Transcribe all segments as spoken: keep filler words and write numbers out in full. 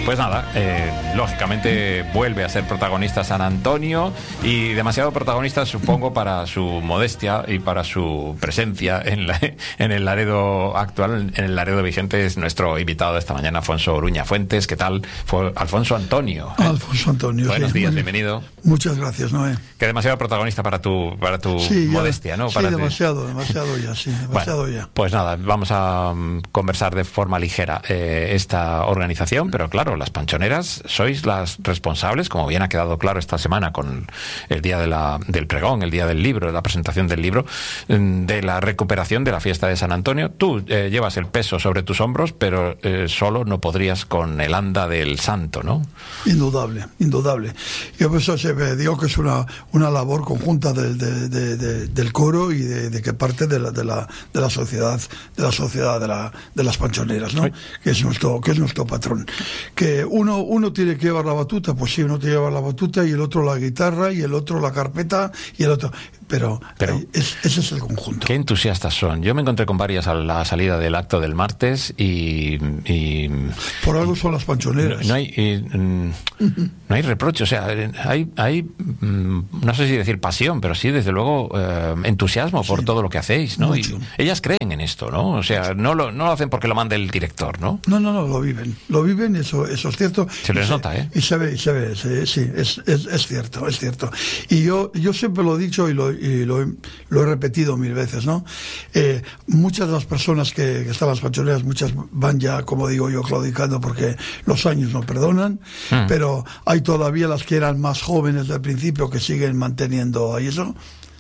Pues nada, eh, lógicamente vuelve a ser protagonista San Antonio, y demasiado protagonista, supongo, para su modestia y para su presencia en, la, en el Laredo actual, en el Laredo vigente. Es nuestro invitado de esta mañana, Afonso Uruña Fuentes. ¿Qué tal? Fue Alfonso Antonio. ¿eh? Alfonso Antonio. Buenos sí, días, muy, bienvenido. Muchas gracias, Noé. Que demasiado protagonista para tu, para tu sí, modestia, ya, ¿no? Sí, para demasiado, ti. demasiado ya, sí, demasiado bueno, ya. Pues nada, vamos a um, conversar de forma ligera eh, esta organización, pero claro, las panchoneras sois las responsables, como bien ha quedado claro esta semana con el día de la, del pregón, el día del libro, de la presentación del libro, de la recuperación de la fiesta de San Antonio. Tú eh, llevas el peso sobre tus hombros, pero eh, solo no podrías con el anda del santo, ¿no? Indudable, indudable. Yo por eso se digo que es una, una labor conjunta del, de, de, de, del coro y de, de que parte de la, de la, de la sociedad, de la sociedad de, la, de las panchoneras, ¿no? Que es nuestro, que es nuestro patrón. Que uno, uno tiene que llevar la batuta, pues sí, uno tiene que llevar la batuta, y el otro la guitarra, y el otro la carpeta, y el otro... Pero, Pero es, ese es el conjunto. Qué entusiastas son. Yo me encontré con varias a la salida del acto del martes y... y por algo son las panchoneras. No, no hay y, mm, no hay reproche. O sea, hay, hay mm, no sé si decir pasión, pero sí, desde luego, eh, entusiasmo por sí, todo lo que hacéis, ¿no? Y ellas creen en esto, ¿no? O sea, no lo, no lo hacen porque lo mande el director, ¿no? No, no, no, lo viven. Lo viven, eso, eso es cierto. Se les se, nota, ¿eh? Y se ve, y se ve, sí, sí es, es, es cierto, es cierto. Y yo, yo siempre lo he dicho y lo y lo he, lo he repetido mil veces, ¿no? Eh, muchas de las personas que, que están en las panchoneras, muchas van ya, como digo yo, claudicando porque los años no perdonan, mm. pero hay todavía las que eran más jóvenes del principio que siguen manteniendo ahí eso.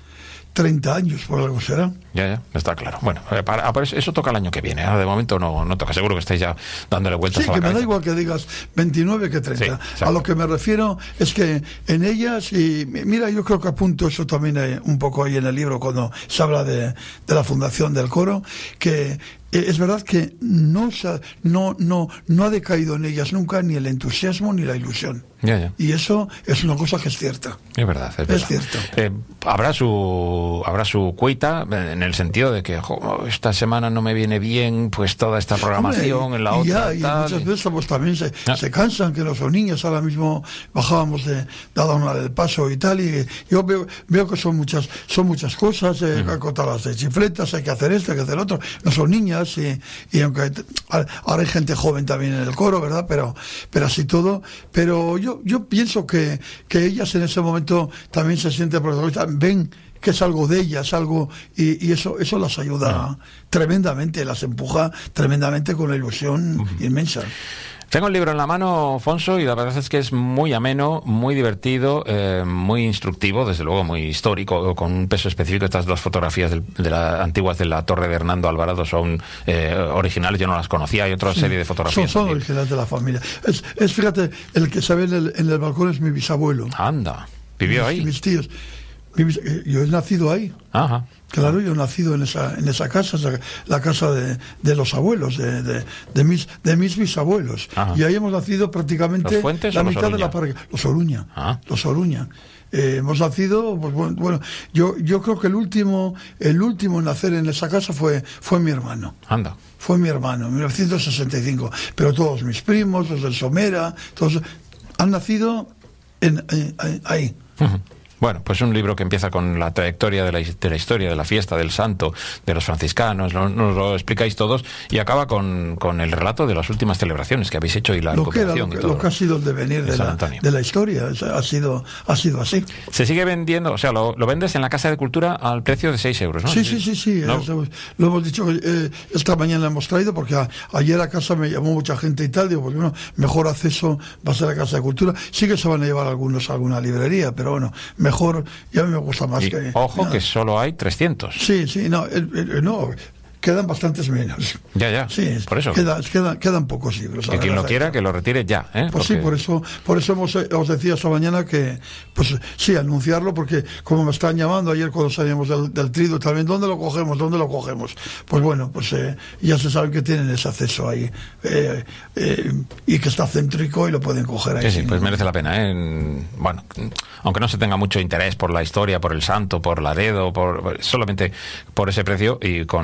treinta años, por algo será. Ya, ya, está claro. Bueno, para, para eso, eso toca el año que viene. Ahora de momento no, no toca. Seguro que estáis ya dándole vueltas sí, a la cabeza. Sí, que me da igual que digas veintinueve que treinta. Sí, a lo que me refiero es que en ellas, y mira, yo creo que apunto eso también eh, un poco ahí en el libro cuando se habla de, de la fundación del coro, que es verdad que no, no, no, no ha decaído en ellas nunca ni el entusiasmo ni la ilusión. Ya, ya. Y eso es una cosa que es cierta. Es verdad, es verdad. Es cierto. Eh, habrá su habrá su cuita en el sentido de que jo, esta semana no me viene bien pues toda esta programación. Hombre, en la y otra. Ya, y tal, muchas y... veces pues también se, ah. se cansan, que no son niños. Ahora mismo bajábamos de Adorno del Paso y tal, y yo veo, veo que son muchas son muchas cosas, eh, uh-huh. contar las de chifletas, hay que hacer esto, hay que hacer lo otro. No son niñas, y, y aunque ahora hay gente joven también en el coro, ¿verdad? Pero, pero así todo. Pero yo Yo, yo pienso que, que ellas en ese momento también se sienten protagonistas, ven que es algo de ellas, algo, y, y eso eso las ayuda no. tremendamente, las empuja tremendamente con la ilusión uh-huh. inmensa. Tengo el libro en la mano, Afonso, y la verdad es que es muy ameno, muy divertido, eh, muy instructivo, desde luego muy histórico, con un peso específico. Estas dos fotografías del, de la, antiguas de la torre de Hernando Alvarado son eh, originales, yo no las conocía. Hay otra sí, serie de fotografías. Son, son originales de la familia. Es, es, fíjate, el que se ve en el, en el balcón es mi bisabuelo. Anda, vivió mis, ahí. Mis tíos. Mi bis, yo he nacido ahí. Ajá. Claro, yo he nacido en esa en esa casa, esa, la casa de, de los abuelos, de, de, de mis de mis bisabuelos. Ajá. Y ahí hemos nacido prácticamente ¿Los Fuentes la o mitad los de la parroquia. Los Oruña. Ah. Los Oruña. Eh, hemos nacido, pues bueno, yo yo creo que el último el último en nacer en esa casa fue fue mi hermano. Anda. Fue mi hermano, en mil novecientos sesenta y cinco. Pero todos mis primos, los del Somera, todos han nacido en, en, en ahí. Uh-huh. Bueno, pues un libro que empieza con la trayectoria de la, de la historia de la fiesta del santo, de los franciscanos, nos, nos lo explicáis todos, y acaba con, con el relato de las últimas celebraciones que habéis hecho y la lo que, era, recuperación lo, que, y todo. Lo que ha sido el devenir de, de, la, de la historia, ha sido, ha sido así. Se sigue vendiendo, o sea, lo, lo vendes en la Casa de Cultura al precio de seis euros, ¿no? Sí, sí, sí, sí, ¿no? Eso, lo hemos dicho, eh, esta mañana hemos traído, porque a, ayer a casa me llamó mucha gente y tal, digo, pues bueno, mejor acceso va a ser la Casa de Cultura. Sí que se van a llevar algunos a alguna librería, pero bueno, mejor... Ya me gusta más y, que... Ojo, no. que solo hay trescientos. Sí, sí, no, eh, eh, no, quedan bastantes menos. Ya, ya, sí, por eso. Queda, quedan, quedan pocos libros. Que quien lo quiera, que lo retire ya. ¿eh? Pues porque... sí, por eso por eso hemos, os decía esta mañana que, pues sí, anunciarlo, porque como me están llamando ayer cuando salíamos del, del trido también, ¿dónde lo cogemos? ¿Dónde lo cogemos? Pues bueno, pues eh, ya se sabe que tienen ese acceso ahí, eh, eh, y que está céntrico y lo pueden coger ahí. Sí, sí, pues no... merece la pena, ¿eh? Bueno, aunque no se tenga mucho interés por la historia, por el santo, por Laredo, por, solamente por ese precio y con la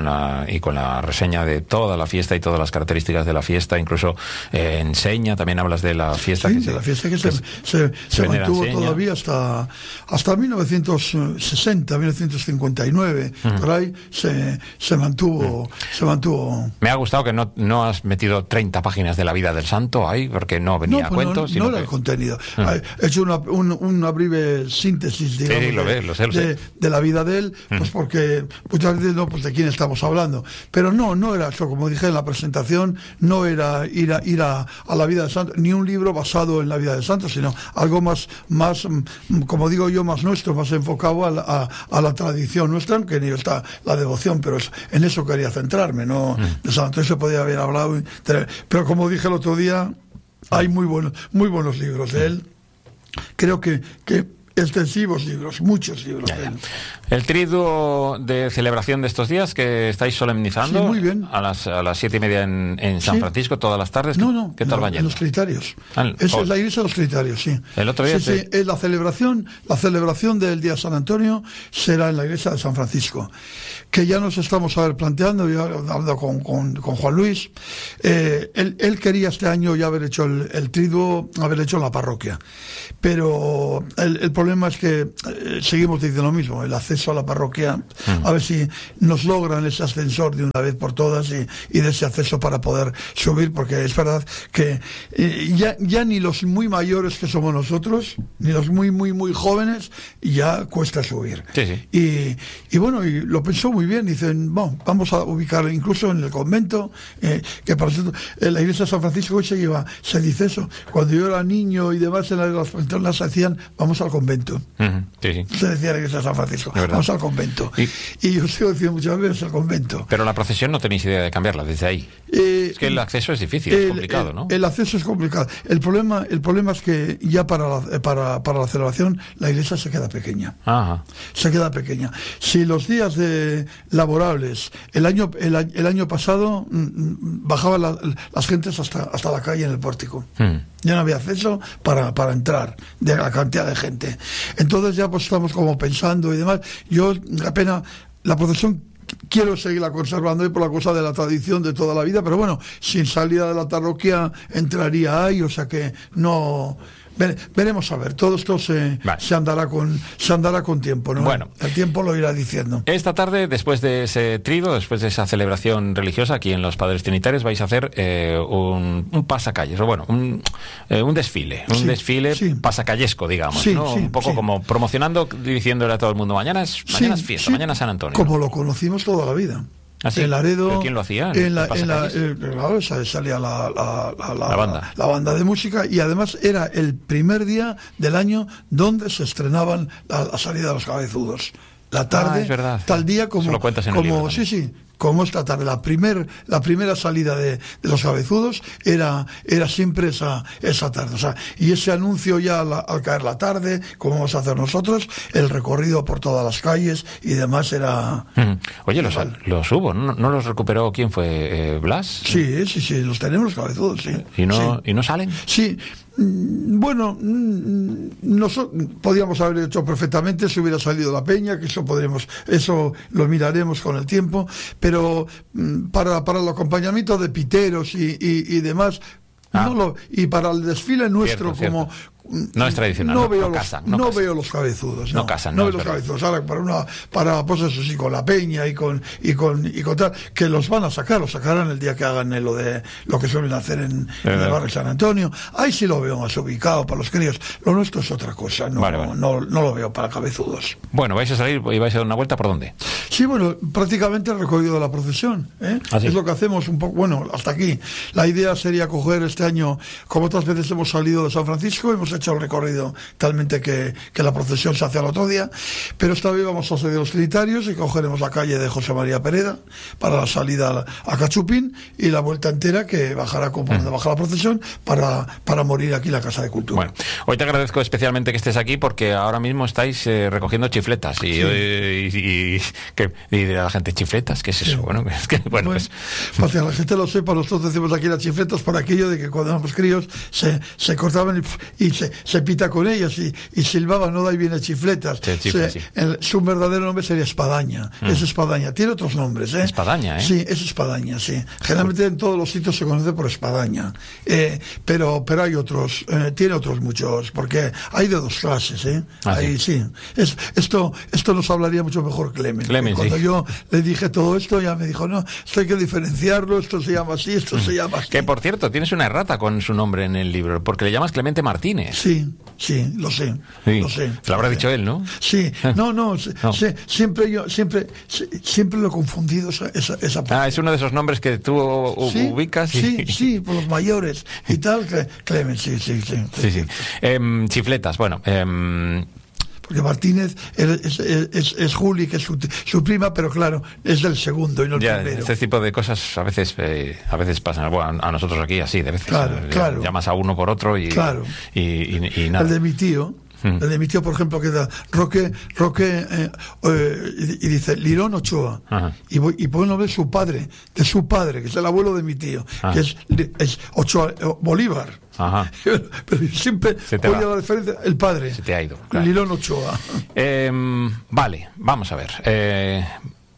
la, y con la reseña de toda la fiesta y todas las características de la fiesta, incluso eh, enseña, también hablas de la fiesta sí, que de se, la fiesta que, que se, se, se, se, se mantuvo enseña. Todavía hasta, hasta mil novecientos sesenta, mil novecientos cincuenta y nueve, uh-huh. por ahí se, se mantuvo, uh-huh. se mantuvo. Me ha gustado que no, no has metido treinta páginas de la vida del santo ahí, porque no venía no, a pues cuentos. No, sino no era que... el contenido. Uh-huh. He hecho una, un, una breve síntesis, digamos, sí, lo de, ves, lo sé, lo de, sé. de la vida de él, pues uh-huh. porque muchas veces no, pues de quién estamos hablando. Pero no, no era eso, como dije en la presentación, no era ir a, ir a, a la vida del santo, ni un libro basado en la vida del santo, sino algo más, más como digo yo, más nuestro, más enfocado a la, a, a la tradición nuestra, que ni está la devoción, pero es, en eso quería centrarme, no uh-huh. de santo. Eso podía haber hablado, pero como dije el otro día, hay muy buenos, muy buenos libros de él. Creo que, que extensivos libros, muchos libros ya, de ya. él. El triduo de celebración de estos días que estáis solemnizando, sí, muy bien. a las a las siete y media en, en San sí. Francisco, todas las tardes. No, no, ¿qué tal no, va yendo? En los Trinitarios. Ah, Esa oh. es la iglesia de los Trinitarios, sí. El otro día sí, te... sí, es la celebración, la celebración del día de San Antonio será en la iglesia de San Francisco, que ya nos estamos a ver planteando, yo he hablado con, con, con Juan Luis, eh, él, él quería este año ya haber hecho el, el triduo, haber hecho en la parroquia, pero el, el problema es que eh, seguimos diciendo lo mismo, el acceso a la parroquia, mm. a ver si nos logran ese ascensor de una vez por todas y, y de ese acceso para poder subir, porque es verdad que eh, ya, ya ni los muy mayores que somos nosotros, ni los muy, muy, muy jóvenes, ya cuesta subir. Sí, sí. Y, y bueno, y lo pensó muy bien, dicen, bueno, vamos a ubicar incluso en el convento, eh, que para nosotros, en la iglesia de San Francisco hoy se lleva, se dice eso, cuando yo era niño y demás en las personas decían, vamos al convento. Uh-huh. Sí, sí. Se decía en la iglesia de San Francisco, vamos al convento. Y, y yo sigo diciendo muchas veces al convento. Pero la procesión no tenéis idea de cambiarla desde ahí. Eh, es que el acceso es difícil, el, es complicado, el, ¿no? El acceso es complicado. El problema, el problema es que ya para la, para, para la celebración la iglesia se queda pequeña. Ajá. Se queda pequeña. Si los días de laborables, el año, el, el año pasado mm, bajaban la, las gentes hasta, hasta la calle en el pórtico. Hmm. Ya no había acceso para, para entrar de la cantidad de gente. Entonces ya pues estamos como pensando y demás. Yo, la pena, la procesión quiero seguirla conservando por la cosa de la tradición de toda la vida, pero bueno, sin salida de la parroquia entraría ahí, o sea que no... Veremos a ver, todo esto se, vale. se andará con se andará con tiempo, ¿no? Bueno, el tiempo lo irá diciendo. Esta tarde, después de ese trido, después de esa celebración religiosa aquí en los Padres Trinitarios, vais a hacer eh, un, un pasacalles, o bueno, un, eh, un desfile, un sí, desfile sí. pasacallesco, digamos, sí, ¿no? Sí, un poco sí. como promocionando, diciéndole a todo el mundo, mañana es, mañana sí, es fiesta, sí. mañana es San Antonio. Como lo conocimos toda la vida. ¿Ah, sí? En Laredo. ¿Pero quién lo hacía? En la, en la, eh, claro, salía la, la, la, la, la, banda. la banda de música y además era el primer día del año donde se estrenaban la, la salida de los cabezudos. La tarde, ah, es verdad. tal día como, lo cuentas en como el libro sí, sí. Como esta tarde, la primer, la primera salida de, de los cabezudos era, era siempre esa, esa tarde. O sea, y ese anuncio ya al, al caer la tarde, como vamos a hacer nosotros, el recorrido por todas las calles y demás era... Mm. Oye, los, los hubo, ¿no? ¿No los recuperó quién fue? Eh, ¿Blas? Sí, sí, sí, los tenemos los cabezudos, sí. ¿Y no, sí. ¿y no salen? Sí. Bueno, nosotros podíamos haber hecho perfectamente si hubiera salido la peña, que eso podremos, eso lo miraremos con el tiempo, pero para, para el acompañamiento de piteros y, y, y demás, ah. no lo, y para el desfile nuestro cierto, como cierto. No es tradicional, no, no, veo, no los, casan, no no casan. veo los cabezudos, no, no casan, no, no veo los verdad. cabezudos. Ahora para una, para pues eso sí, con la peña y con y con y con tal, que los van a sacar, los sacarán el día que hagan lo de lo que suelen hacer en, en el barrio San Antonio. Ahí sí lo veo más ubicado para los críos. Lo nuestro es otra cosa, no, vale, vale. no, no lo veo para cabezudos. Bueno, vais a salir y vais a dar una vuelta, ¿por dónde? Sí, bueno, prácticamente el recorrido de la procesión, ¿eh? ¿Ah, sí? Es lo que hacemos un poco, bueno, hasta aquí. La idea sería coger este año, como otras veces hemos salido de San Francisco, hemos hecho el recorrido talmente que Que, que la procesión se hace al otro día, pero esta vez vamos a salir los Trinitarios y cogeremos la calle de José María Pereda para la salida a Cachupín y la vuelta entera que bajará como mm. baja la procesión para, para morir aquí en la Casa de Cultura. Bueno, hoy te agradezco especialmente que estés aquí porque ahora mismo estáis eh, recogiendo chifletas y, sí. y, y, y, que, y dirá la gente, ¿chifletas? ¿Qué es eso? Sí. Bueno, es que, bueno, bueno pues... para que la gente lo sepa, nosotros decimos aquí las chifletas por aquello de que cuando éramos críos se, se cortaban y, y se se, se pita con ellas y, y silbaba, no da y viene chifletas. Sí, chifla, se, sí. el, su verdadero nombre sería Espadaña. Mm. Es Espadaña. Tiene otros nombres, ¿eh? Espadaña, ¿eh? Sí, es Espadaña, sí. Generalmente en todos los sitios se conoce por Espadaña. Eh, pero, pero hay otros, eh, tiene otros muchos, porque hay de dos clases, ¿eh? Ah, Ahí, sí. sí. Es, esto, esto nos hablaría mucho mejor Clemen. Clemen, Cuando sí. yo le dije todo esto, ya me dijo, no, esto hay que diferenciarlo, esto se llama así, esto mm. se llama así. Que, por cierto, tienes una errata con su nombre en el libro, porque le llamas Clemente Martínez. Sí, sí, lo sé, sí. lo sé. Se lo habrá sí. dicho él, ¿no? Sí, no, no, no. Se, siempre yo, siempre, siempre lo he confundido esa, esa, esa Ah, es uno de esos nombres que tú sí, ubicas. Y... Sí, sí, por los mayores y tal, que Clemen, sí, sí, sí. Sí, sí. Eh, chifletas, bueno... Eh, porque Martínez es, es, es, es Juli, que es su, su prima, pero claro, es del segundo y no el ya, primero. Este tipo de cosas a veces eh, a veces pasan. Bueno, a nosotros aquí así, de veces. Claro, eh, claro. Llamas a uno por otro y, claro. y, y, y nada. El de mi tío, mm. el de mi tío, por ejemplo, queda Roque, Roque eh, eh, y, y dice Lirón Ochoa. Ajá. Y, voy, y pone el nombre de su padre, de su padre, que es el abuelo de mi tío, Ajá. que es, es Ochoa, Bolívar. Ajá. Pero siempre oye la diferencia, el padre. Se te ha ido. Claro. Lirón Ochoa. Eh, vale, vamos a ver. Eh,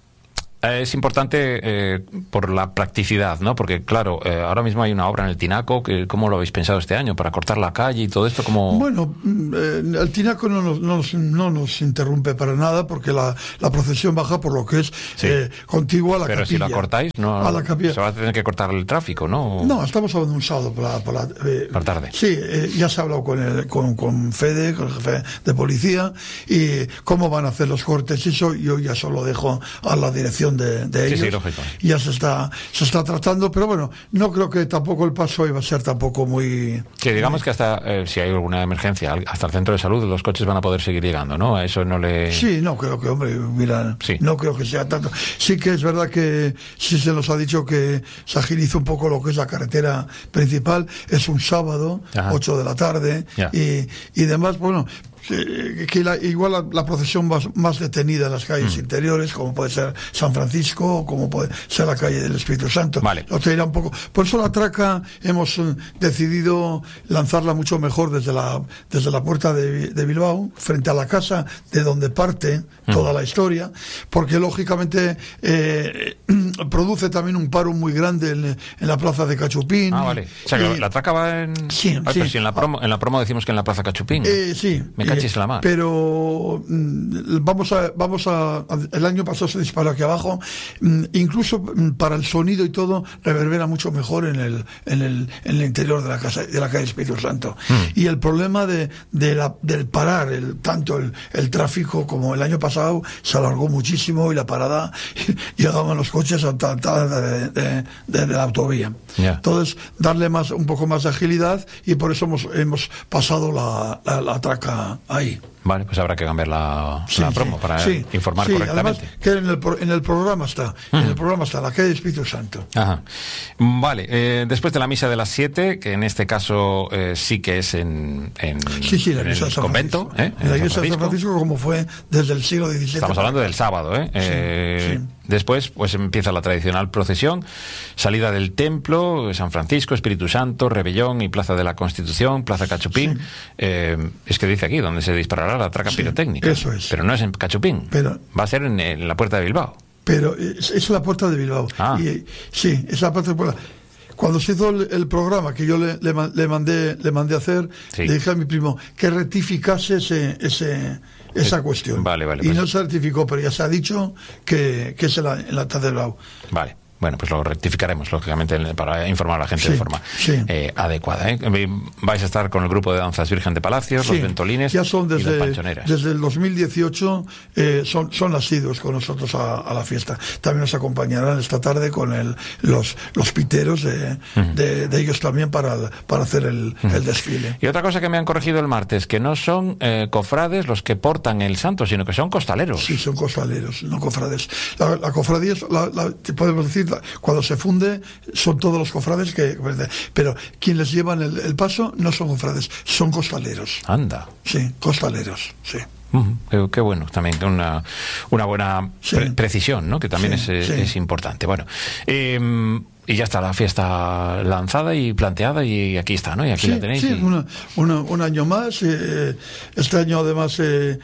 es importante eh, por la practicidad, ¿no? Porque, claro, eh, ahora mismo hay una obra en el Tinaco, que, ¿cómo lo habéis pensado este año? Para cortar la calle y todo esto, ¿cómo...? Bueno, eh, el Tinaco no nos, no, nos, no nos interrumpe para nada, porque la, la procesión baja por lo que es sí. eh, contigua a la Pero capilla. Pero si la cortáis, no, a la capilla. se va a tener que cortar el tráfico, ¿no? No, estamos hablando de un sábado por la, por la, eh, por la tarde. Sí, eh, ya se ha hablado con, el, con, con Fede, con el jefe de policía, y cómo van a hacer los cortes, y eso yo ya solo dejo a la dirección de, de ellos. Sí, sí, lógico. Ya se está, se está tratando, pero bueno, no creo que tampoco el paso iba a ser tampoco muy... Sí, digamos muy... que hasta, eh, si hay alguna emergencia, hasta el centro de salud, los coches van a poder seguir llegando, ¿no? A eso no le... Sí, no creo que, hombre, mira, sí. no creo que sea tanto. Sí que es verdad que sí se nos ha dicho que se agiliza un poco lo que es la carretera principal, es un sábado, Ajá. ocho de la tarde, yeah. y, y demás, bueno... que la, igual la, la procesión más, más detenida en las calles mm. interiores, como puede ser San Francisco o como puede ser la calle del Espíritu Santo. Vale. Lo traerá un poco. Por eso la traca hemos eh, decidido lanzarla mucho mejor desde la desde la puerta de, de Bilbao, frente a la casa de donde parte mm. toda la historia, porque lógicamente eh, produce también un paro muy grande en, en la plaza de Cachupín. Ah, vale. O sea, que y, la traca va en... Sí, Ay, sí. Pero si en la promo, en la promo decimos que en la plaza Cachupín. Eh, sí. Me cachis la mar. Pero mm, vamos a vamos a, a el año pasado se disparó aquí abajo, mm, incluso mm, para el sonido y todo reverbera mucho mejor en el en el en el interior de la casa de la calle Espíritu Santo. Mm. Y el problema de, de la, del parar el tanto el, el tráfico como el año pasado se alargó muchísimo y la parada llegaban los coches hasta de, de, de, de la autovía. Yeah. Entonces darle más un poco más de agilidad y por eso hemos hemos pasado la, la, la traca ahí. Vale, pues habrá que cambiar la, sí, la promo sí, para sí, informar sí, correctamente. Además, que en el, en el programa está, uh-huh. en el programa está la calle Espíritu Santo. Ajá. Vale, eh, después de la misa de las siete, que en este caso eh, sí que es en, en, sí, sí, la en el San convento, ¿eh? En, en la iglesia de San Francisco, como fue desde el siglo diecisiete. Estamos hablando del sábado, ¿eh? Sí, eh sí. Después, pues empieza la tradicional procesión, salida del templo, San Francisco, Espíritu Santo, Rebellón y Plaza de la Constitución, Plaza Cachupín. Sí. Eh, es que dice aquí, donde se disparará la traca sí, pirotécnica. Eso es. Pero no es en Cachupín, pero, va a ser en, en la puerta de Bilbao. Pero es, es la puerta de Bilbao. Ah. Y, sí, es la puerta de Bilbao. Cuando se hizo el, el programa que yo le, le, le mandé le mandé a hacer, sí. le dije a mi primo que rectificase ese, ese esa cuestión. Vale, vale. Y pues... no se rectificó, pero ya se ha dicho que, que es en la, en la Plaza de Bilbao. Vale. Bueno, pues lo rectificaremos, lógicamente, para informar a la gente sí, de forma sí. eh, adecuada. ¿eh? Vais a estar con el grupo de danzas Virgen de Palacios, sí, los Ventolines ya son desde, y las Panchoneras. Desde el dos mil dieciocho eh, son, son asiduos con nosotros a, a la fiesta. También nos acompañarán esta tarde con el, los, los piteros de, uh-huh. de, de ellos también para, para hacer el, uh-huh. el desfile. Y otra cosa que me han corregido el martes, que no son eh, cofrades los que portan el santo, sino que son costaleros. Sí, son costaleros, no cofrades. La, la cofradía, es, la, la, podemos decir, cuando se funde son todos los cofrades que, pero quienes llevan el, el paso no son cofrades, son costaleros. Anda. Sí, costaleros, sí. Uh-huh. Qué, qué bueno, también una, una buena sí. pre- precisión, ¿no? Que también sí, es, sí. es importante. Bueno, eh, Y ya está la fiesta lanzada y planteada y aquí está, ¿no? Y aquí sí, la tenéis. Sí, y... una, una, un año más. Eh, este año además eh,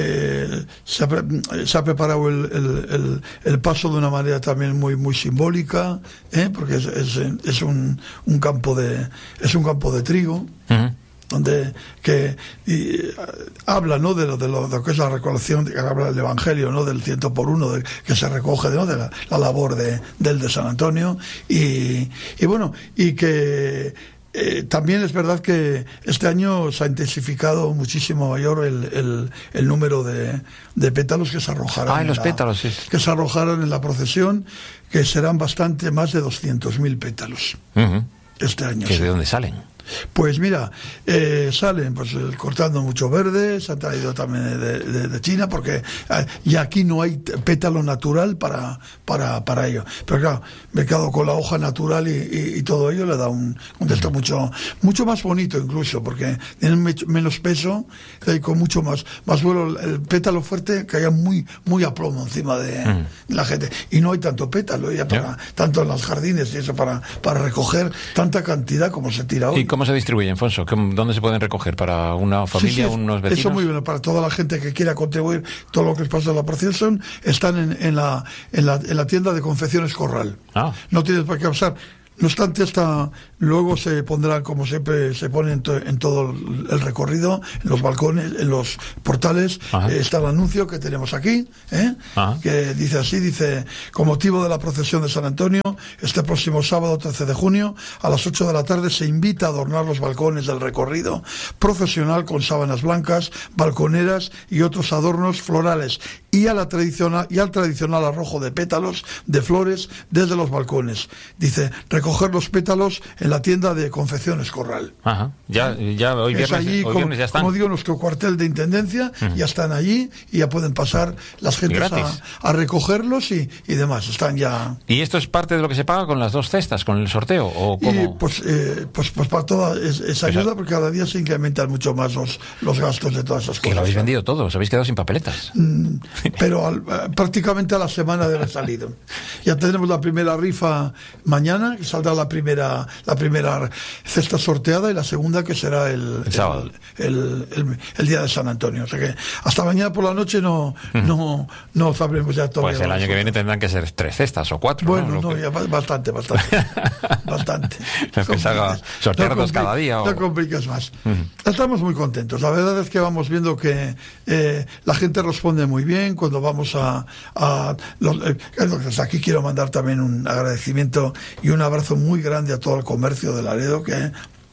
eh, se, ha, se ha preparado el, el, el, el paso de una manera también muy muy simbólica, ¿eh? Porque es, es, es un, un campo de es un campo de trigo. Uh-huh. Donde que y, habla, ¿no?, de lo, de lo de lo que es la recolección, que habla del Evangelio, ¿no?, del ciento por uno de, que se recoge, ¿no?, de la, la labor de del de San Antonio, y, y bueno, y que eh, también es verdad que este año se ha intensificado muchísimo mayor el, el, el número de, de pétalos que se arrojarán. Ah, en los la, pétalos, sí. Que se arrojarán en la procesión, que serán bastante más de doscientos mil pétalos. Uh-huh. Este año. ¿Que sí. ¿De dónde salen? Pues mira, eh, salen pues cortando mucho verde, se han traído también de, de, de China, porque eh, y aquí no hay pétalo natural para para para ello. Pero claro, mercado con la hoja natural y, y, y todo ello le da un, un texto mucho mucho más bonito incluso, porque tienen me, menos peso y con mucho más más vuelo. El pétalo fuerte caía muy muy a plomo encima de, mm. de la gente, y no hay tanto pétalo ya para yeah. tanto en los jardines y eso para para recoger tanta cantidad como se tira hoy. ¿Cómo se distribuye, Alfonso? ¿Dónde se pueden recoger? ¿Para una familia, sí, sí, unos vecinos? Eso muy bueno, para toda la gente que quiera contribuir. Todo lo que les pasa en la procesión están en, en, la, en, la, en la tienda de Confecciones Corral. Ah. No tienes para qué pasar. No obstante, esta, luego se pondrán, como siempre se pone en, to, en todo el recorrido, en los balcones, en los portales, eh, está el anuncio que tenemos aquí, ¿eh? Que dice así, dice: con motivo de la procesión de San Antonio, este próximo sábado trece de junio, a las ocho de la tarde, se invita a adornar los balcones del recorrido procesional con sábanas blancas, balconeras y otros adornos florales, y, a la tradicional, y al tradicional arrojo de pétalos de flores desde los balcones. Dice: recoger los pétalos en la tienda de Confecciones Corral. Ajá. Ya, ya hoy viernes, es allí, hoy como, viernes ya están. Como digo, nuestro cuartel de intendencia, uh-huh. ya están allí y ya pueden pasar las gentes a, a recogerlos y, y demás. Están ya. ¿Y esto es parte de lo que se paga con las dos cestas, con el sorteo? ¿O cómo? Y pues, eh, pues, pues para toda es, esa ayuda, porque cada día se incrementan mucho más los, los gastos de todas esas cosas. Que lo habéis vendido todo, os habéis quedado sin papeletas. Mm, pero al, prácticamente a la semana de haber salido. Ya tenemos la primera rifa mañana, que saldrá la primera la primera cesta sorteada, y la segunda que será el, el sábado, el, el, el, el día de San Antonio. O sea que hasta mañana por la noche no uh-huh. no no sabremos ya todavía. Pues el año que viene tendrán que ser tres cestas o cuatro. Bueno, no, no que... ya bastante, bastante, bastante. Que se haga sortearlos cada día. No o... compliques más. Uh-huh. Estamos muy contentos. La verdad es que vamos viendo que eh, la gente responde muy bien cuando vamos a, a los, eh, desde aquí quiero mandar también un agradecimiento y un abrazo muy grande a todo el comercio de Laredo, que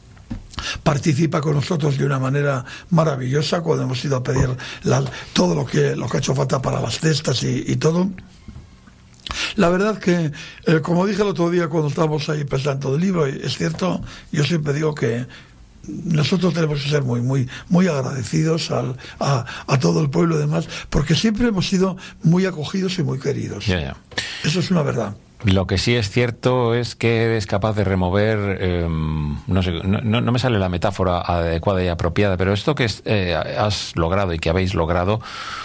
participa con nosotros de una manera maravillosa cuando hemos ido a pedir la, todo lo que lo que ha hecho falta para las cestas y, y todo. La verdad que, eh, como dije el otro día cuando estábamos ahí presentando el libro, es cierto, yo siempre digo que nosotros tenemos que ser muy muy muy agradecidos al, a, a todo el pueblo y demás, porque siempre hemos sido muy acogidos y muy queridos. Yeah, yeah. Eso es una verdad. Lo que sí es cierto es que eres capaz de remover, eh, no sé, no, no me sale la metáfora adecuada y apropiada, pero esto que es, eh, has logrado y que habéis logrado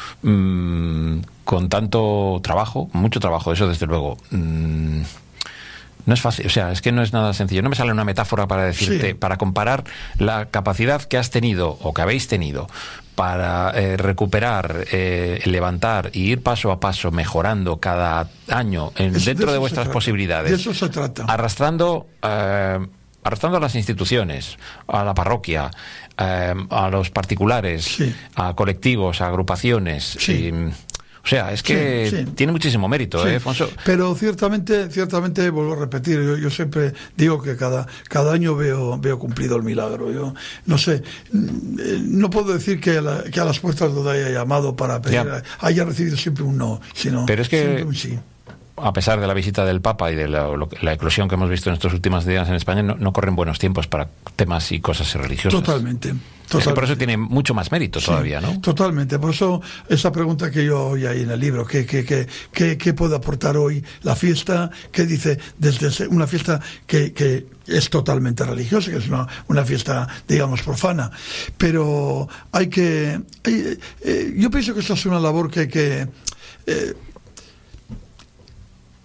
mmm, con tanto trabajo, mucho trabajo, eso desde luego, mmm, no es fácil, o sea, es que no es nada sencillo. No me sale una metáfora para decirte, sí. para comparar la capacidad que has tenido o que habéis tenido para eh, recuperar, eh, levantar y ir paso a paso mejorando cada año en, es, dentro de, de vuestras posibilidades. De eso se trata. Arrastrando, eh, arrastrando a las instituciones, a la parroquia, eh, a los particulares, sí. a colectivos, a agrupaciones. Sí. Y, o sea, es que sí, sí. tiene muchísimo mérito, sí. ¿eh, Alfonso? Pero ciertamente, ciertamente vuelvo a repetir, yo, yo siempre digo que cada, cada año veo, veo cumplido el milagro. Yo no sé, no puedo decir que a, la, que a las puertas donde haya llamado para pedir, ya. haya recibido siempre un no, sino pero es que siempre un sí. A pesar de la visita del Papa y de la, lo, la eclosión que hemos visto en estos últimos días en España, no, no corren buenos tiempos para temas y cosas religiosas. Totalmente. Totalmente. Es que por eso tiene mucho más mérito todavía, sí, ¿no? Totalmente. Por eso esa pregunta que yo oí ahí en el libro, ¿qué, qué, qué, qué, qué puede aportar hoy la fiesta? ¿Qué dice desde una fiesta que, que es totalmente religiosa, que es una, una fiesta, digamos, profana? Pero hay que... Hay, eh, yo pienso que esto es una labor que... que eh,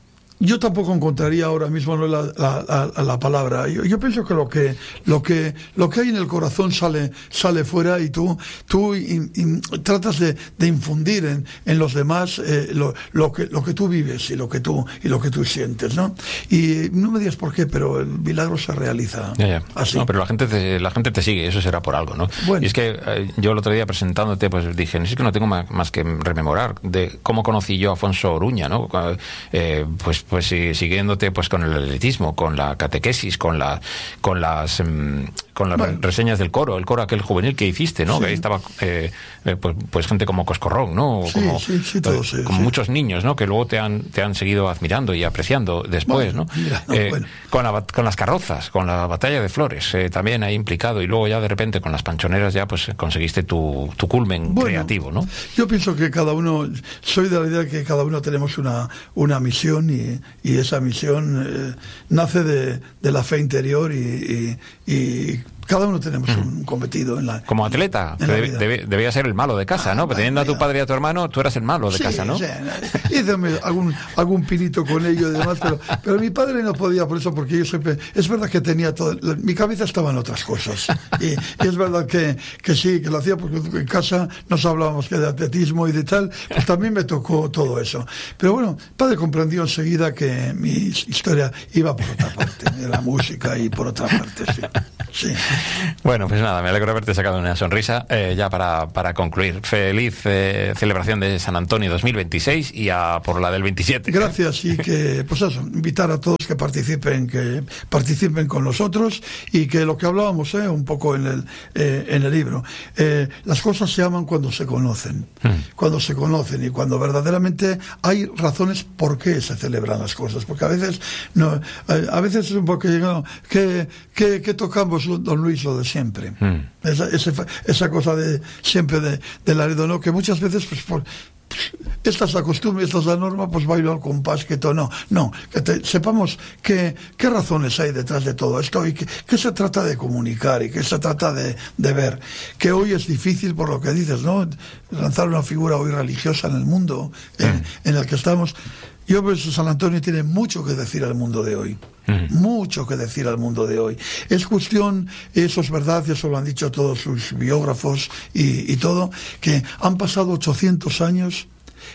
yo tampoco encontraría ahora mismo no, la, la, la, la palabra. Yo, yo pienso que lo que lo que lo que hay en el corazón sale sale fuera, y tú tú in, in, tratas de, de infundir en, en los demás eh, lo, lo que lo que tú vives y lo que tú y lo que tú sientes, ¿no? Y no me digas por qué, pero el milagro se realiza ya, ya. así. No, pero la gente te, la gente te sigue, eso será por algo, ¿no? Bueno. Y es que eh, yo el otro día presentándote, pues dije, no es que no tengo más, más que rememorar de cómo conocí yo a Afonso Oruña, ¿no? Eh, pues pues siguiéndote pues con el atletismo, con la catequesis, con la con las um, con las bueno. reseñas del coro, el coro aquel juvenil que hiciste, ¿no? Sí. Que ahí estaba eh, eh, pues, pues gente como Coscorrón, ¿no? Sí, como sí, sí, todo, sí, como sí. muchos niños, ¿no? Que luego te han te han seguido admirando y apreciando después, bueno, ¿no? Mira, no eh, bueno. con la, con las carrozas, con la batalla de Flores, eh, también ahí implicado, y luego ya de repente con las panchoneras ya pues conseguiste tu, tu culmen bueno, creativo, ¿no? Yo pienso que cada uno, soy de la idea que cada uno tenemos una, una misión, y, y esa misión eh, nace de, de la fe interior, y, y, y cada uno tenemos mm. un cometido en la como atleta, en la debe, debe, debía ser el malo de casa, ah, ¿no? Pero teniendo a tu padre y a tu hermano, tú eras el malo de sí, casa, ¿no? Sí, hice algún, algún pinito con ello y demás, pero, pero mi padre no podía por eso, porque yo siempre, es verdad que tenía todo, mi cabeza estaba en otras cosas, y, y es verdad que, que sí, que lo hacía, porque en casa nos hablábamos que de atletismo y de tal, pues también me tocó todo eso. Pero bueno, padre comprendió enseguida que mi historia iba por otra parte, de la música y por otra parte, sí. Sí. Bueno, pues nada, me alegro de haberte sacado una sonrisa. Eh, ya para, para concluir, feliz eh, celebración de San Antonio dos mil veintiséis y a por la del veintisiete. Gracias, y que, pues eso, invitar a todos que participen, que participen con nosotros, y que lo que hablábamos eh, un poco en el, eh, en el libro, eh, las cosas se aman cuando se conocen, mm. cuando se conocen y cuando verdaderamente hay razones por qué se celebran las cosas, porque a veces no, a veces es un poco llegado que, que, que tocamos don Luis lo de siempre, mm. esa, esa, esa cosa de siempre de, de Laredo, ¿no? Que muchas veces pues por esta es la costumbre, esta es la norma, pues bailo al compás, que todo, no, no, que te, sepamos que, qué razones hay detrás de todo esto, y que, que se trata de comunicar, y que se trata de, de ver, que hoy es difícil por lo que dices, ¿no? Lanzar una figura hoy religiosa en el mundo en, mm. en el que estamos. Yo pues San Antonio tiene mucho que decir al mundo de hoy. Mm. Mucho que decir al mundo de hoy. Es cuestión, eso es verdad, y eso lo han dicho todos sus biógrafos y, y todo, que han pasado ochocientos años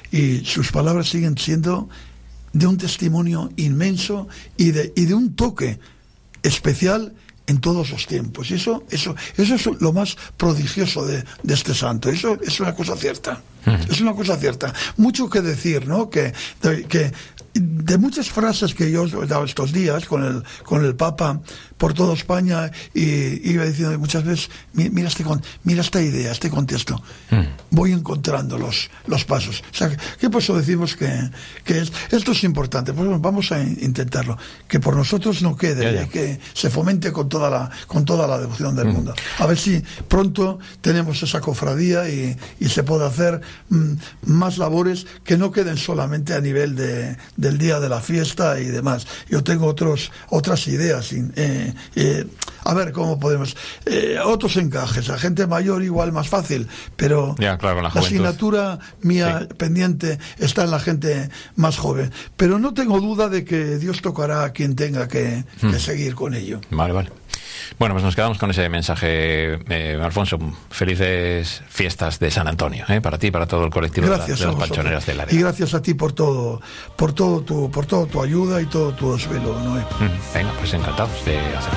y sus palabras siguen siendo de un testimonio inmenso y de, y de un toque especial en todos los tiempos. Y eso, eso, eso es lo más prodigioso de, de este santo. Eso es una cosa cierta. Mm. Es una cosa cierta. Mucho que decir, ¿no? Que, de, que de muchas frases que yo he dado estos días con el, con el Papa por toda España, y iba diciendo muchas veces, mira, este, mira esta idea, este contexto, mm. voy encontrando los, los pasos. O sea, que por eso decimos que, que es, esto es importante. Pues bueno, vamos a intentarlo, que por nosotros no quede, ya, ya. que se fomente con toda la, con toda la devoción del mm. mundo. A ver si pronto tenemos esa cofradía y, y se puede hacer mm, más labores que no queden solamente a nivel de, del día de la fiesta y demás. Yo tengo otros, otras ideas, eh, Eh, a ver cómo podemos eh, otros encajes, a gente mayor igual más fácil, pero ya, claro, la, la asignatura mía sí. pendiente está en la gente más joven, pero no tengo duda de que Dios tocará a quien tenga que, hmm. que seguir con ello. Vale, vale. Bueno, pues nos quedamos con ese mensaje, eh, Alfonso. Felices fiestas de San Antonio, ¿eh? Para ti y para todo el colectivo gracias de, la, de las panchoneras de Laredo. Y gracias a ti por todo, por todo tu, por todo tu ayuda y todo tu desvelo, Noé. Venga, pues encantados de hacer.